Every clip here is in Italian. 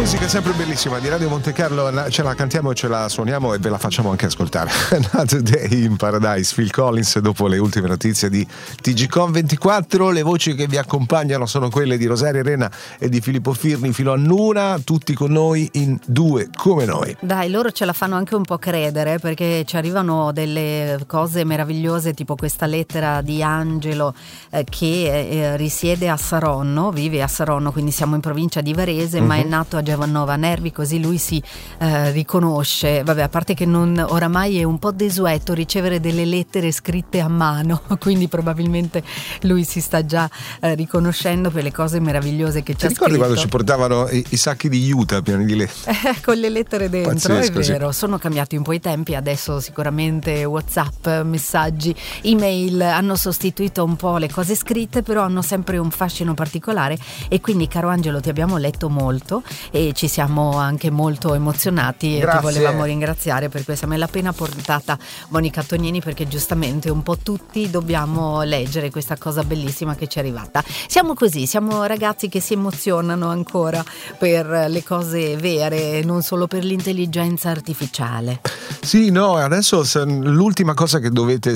musica sempre bellissima di Radio Monte Carlo, ce la cantiamo e ce la suoniamo e ve la facciamo anche ascoltare. Another Day in Paradise, Phil Collins, dopo le ultime notizie di TGCOM24. Le voci che vi accompagnano sono quelle di Rosaria Rena e di Filippo Firni fino a Nuna, tutti con noi in Due come noi. Dai, loro ce la fanno anche un po' credere, perché ci arrivano delle cose meravigliose, tipo questa lettera di Angelo che risiede a Saronno, vive a Saronno, quindi siamo in provincia di Varese, ma è nato a Giovannova Nervi, così lui si riconosce. Vabbè, a parte che oramai è un po' desueto ricevere delle lettere scritte a mano, quindi probabilmente lui si sta già riconoscendo per le cose meravigliose che ci ha scritto. Ti ricordi quando ci portavano i sacchi di Utah pieni di lettere? Con le lettere dentro. Pazzesco, è vero, sì. Sono cambiati un po' i tempi, adesso sicuramente WhatsApp, messaggi, email hanno sostituito un po' le cose scritte, però hanno sempre un fascino particolare, e quindi, caro Angelo, ti abbiamo letto molto e ci siamo anche molto emozionati. Grazie. E ti volevamo ringraziare per questa. Me l'ha appena portata Monica Tonieni, perché giustamente un po' tutti dobbiamo leggere questa cosa bellissima che ci è arrivata. Siamo così, siamo ragazzi che si emozionano ancora per le cose vere, non solo per l'intelligenza artificiale. Sì, no, adesso l'ultima cosa che dovete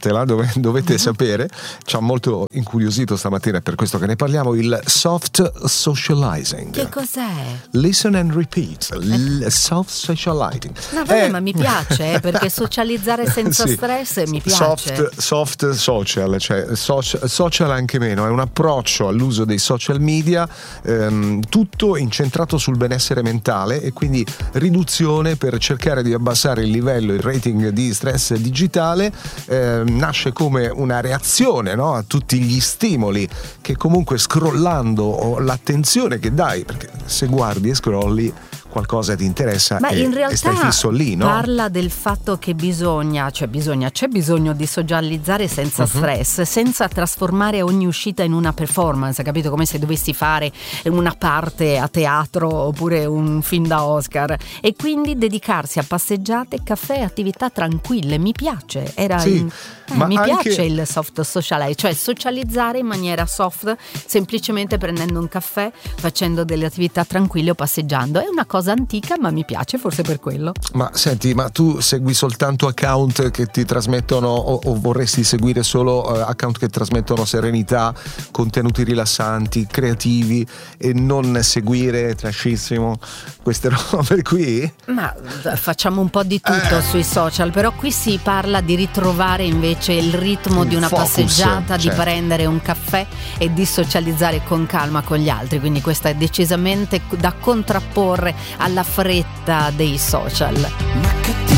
sapere, ci ha molto incuriosito stamattina, è per questo che ne parliamo, il soft socializing. Che cos'è? Listen and repeat, soft socializing. No, vabbè, ma mi piace, perché socializzare senza sì, stress mi piace. Soft social, cioè social anche meno, è un approccio all'uso dei social media, tutto incentrato sul benessere mentale, e quindi riduzione per cercare di abbassare il livello, il rating di stress digitale. Nasce come una reazione, no, a tutti gli stimoli che comunque scrollando, l'attenzione che dai, perché se guardi e scrolli qualcosa ti interessa, ma in e realtà stai fisso lì, no? Parla del fatto che c'è bisogno di socializzare senza stress, senza trasformare ogni uscita in una performance, capito? Come se dovessi fare una parte a teatro oppure un film da Oscar, e quindi dedicarsi a passeggiate, caffè, attività tranquille. Mi piace, piace il soft socialize, cioè socializzare in maniera soft, semplicemente prendendo un caffè, facendo delle attività tranquille o passeggiando. È una cosa antica, ma mi piace, forse per quello. Ma senti, ma tu segui soltanto account che ti trasmettono, o vorresti seguire solo account che trasmettono serenità, contenuti rilassanti, creativi, e non seguire trashissimo queste robe qui? Ma facciamo un po' di tutto sui social, però qui si parla di ritrovare invece il ritmo di una focus, passeggiata, di certo. prendere un caffè e di socializzare con calma con gli altri, quindi questa è decisamente da contrapporre alla fretta dei social. Ma che